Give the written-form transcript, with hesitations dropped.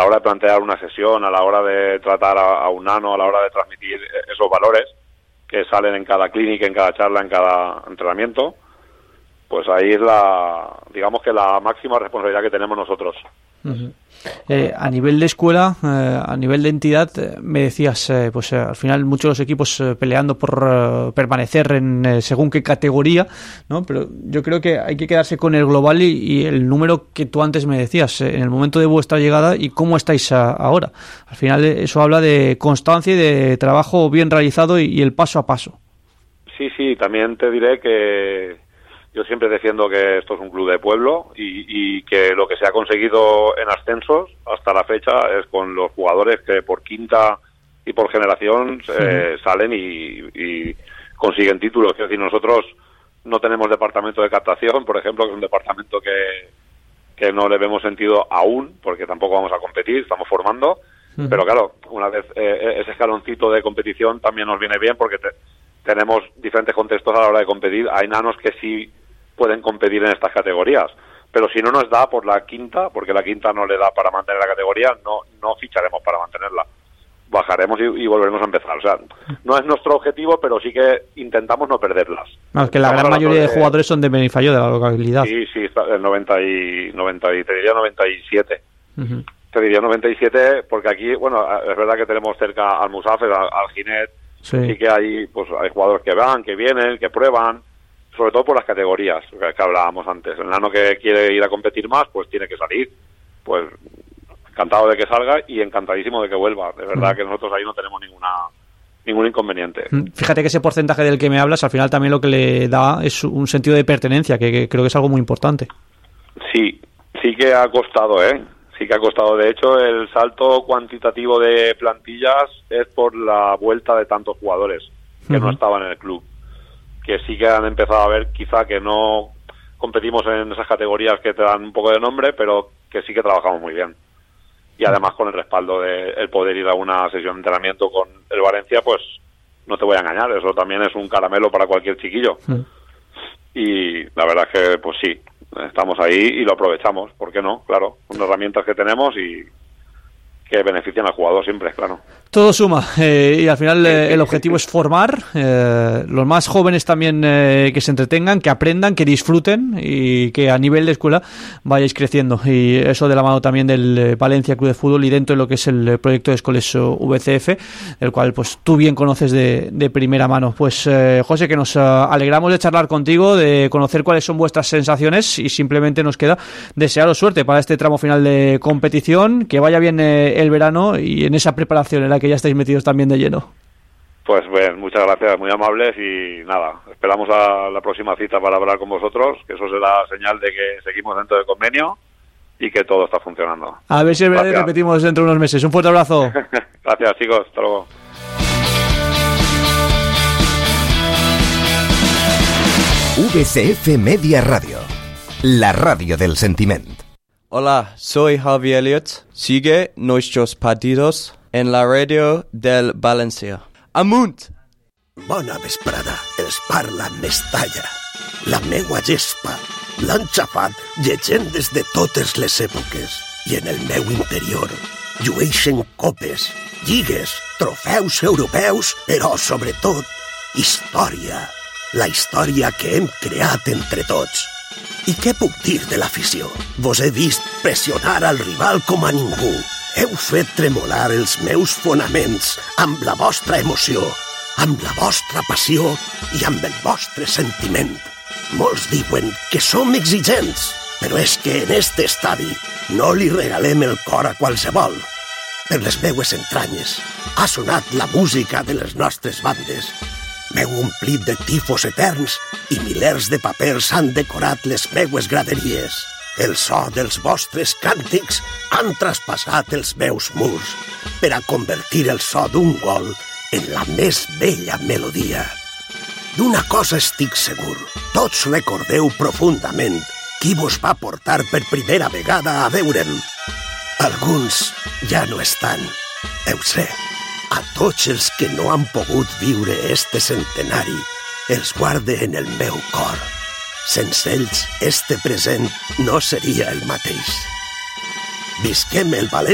la hora de plantear una sesión, a la hora de tratar a un nano, a la hora de transmitir esos valores que salen en cada clínica, en cada charla, en cada entrenamiento, pues ahí es digamos que la máxima responsabilidad que tenemos nosotros. Uh-huh. A nivel de escuela, a nivel de entidad, me decías, al final muchos de los equipos peleando por permanecer en según qué categoría, ¿no? Pero yo creo que hay que quedarse con el global y el número que tú antes me decías, en el momento de vuestra llegada y cómo estáis ahora. Al final eso habla de constancia y de trabajo bien realizado y el paso a paso. Sí, también te diré que yo siempre defiendo que esto es un club de pueblo y que lo que se ha conseguido en ascensos hasta la fecha es con los jugadores que por quinta y por generación salen y consiguen títulos. Es decir, nosotros no tenemos departamento de captación, por ejemplo, que es un departamento que no le vemos sentido aún, porque tampoco vamos a competir, estamos formando, pero claro, una vez ese escaloncito de competición también nos viene bien porque tenemos diferentes contextos a la hora de competir. Hay nanos que sí pueden competir en estas categorías, pero si no nos da por la quinta, porque la quinta no le da para mantener la categoría, no ficharemos para mantenerla, bajaremos y volveremos a empezar. O sea, no es nuestro objetivo, pero sí que intentamos no perderlas. No, es que la gran mayoría de jugadores son de Benifallo, de la localidad. Sí, el 90 te diría 97. Te diría 97 porque aquí, bueno, es verdad que tenemos cerca al Musafes, al Ginet, sí que hay jugadores que van, que vienen, que prueban, sobre todo por las categorías que hablábamos antes. El nano que quiere ir a competir más, pues tiene que salir. Pues encantado de que salga y encantadísimo de que vuelva. De verdad que nosotros ahí no tenemos ningún inconveniente. Fíjate que ese porcentaje del que me hablas, al final también lo que le da es un sentido de pertenencia, que creo que es algo muy importante. Sí que ha costado, Sí que ha costado. De hecho, el salto cuantitativo de plantillas es por la vuelta de tantos jugadores que no estaban en el club, que sí que han empezado a ver quizá que no competimos en esas categorías que te dan un poco de nombre, pero que sí que trabajamos muy bien. Y además con el respaldo de el poder ir a una sesión de entrenamiento con el Valencia, pues no te voy a engañar, eso también es un caramelo para cualquier chiquillo. Y la verdad es que pues sí, estamos ahí y lo aprovechamos, ¿por qué no? Claro, son herramientas que tenemos y que benefician al jugador siempre, claro. Todo suma y al final el objetivo es formar los más jóvenes también, que se entretengan, que aprendan, que disfruten y que a nivel de escuela vayáis creciendo, y eso de la mano también del Valencia Club de Fútbol y dentro de lo que es el proyecto de Escoles VCF, el cual pues tú bien conoces de primera mano. Pues José, que nos alegramos de charlar contigo, de conocer cuáles son vuestras sensaciones y simplemente nos queda desearos suerte para este tramo final de competición, que vaya bien el verano y en esa preparación en la que ya estáis metidos también de lleno. Pues bien, muchas gracias, muy amables, y nada, esperamos a la próxima cita para hablar con vosotros, que eso será señal de que seguimos dentro del convenio y que todo está funcionando. A ver si es verdad y repetimos dentro de unos meses. Un fuerte abrazo. Gracias, chicos, hasta luego. VCF Media Radio, la radio del sentiment. Hola, soy Javier Elliott. Sigue nuestros partidos en la radio del Valencia. Amunt! Bona vesprada, els parla Mestalla. La meua gespa l'han xafat llegendes de totes les èpoques i en el meu interior llueixen copes, lligues, trofeus europeus, però sobretot història. La història que hem creat entre tots. I què puc dir de l'afició? Vos he vist pressionar al rival com a ningú. Heu fet tremolar els meus fonaments amb la vostra emoció, amb la vostra passió i amb el vostre sentiment. Molts diuen que som exigents, però és que en este estadi no li regalem el cor a qualsevol. Per les meues entranyes ha sonat la música de les nostres bandes. M'heu omplit de tifos eterns i milers de papers han decorat les meues graderies. El so dels vostres càntics han traspassat els meus murs per a convertir el so d'un gol en la més bella melodia. D'una cosa estic segur, tots recordeu profundament qui vos va portar per primera vegada a veure'm. Alguns ja no estan, ho sé. A tots els que no han pogut viure este centenari, els guarde en el meu cor. Sense ells, este present no seria el mateix. Visquem el València.